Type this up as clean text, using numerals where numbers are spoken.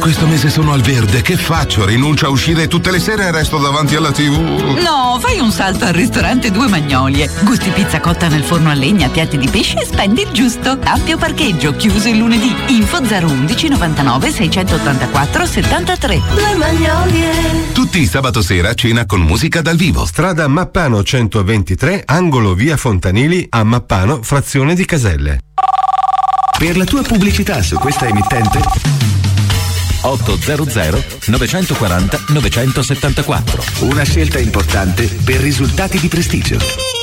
Questo mese sono al verde, che faccio? Rinuncio a uscire tutte le sere e resto davanti alla TV? No, fai un salto al ristorante Due Magnolie. Gusti pizza cotta nel forno a legna, piatti di pesce e spendi il giusto. Ampio parcheggio, chiuso il lunedì. Info 011 99 684 73. Due Magnolie. Tutti sabato sera cena con musica dal vivo. Strada Mappano 123, angolo via Fontanili a Mappano, frazione di Caselle. Per la tua pubblicità su questa emittente 800 940 974. Una scelta importante per risultati di prestigio.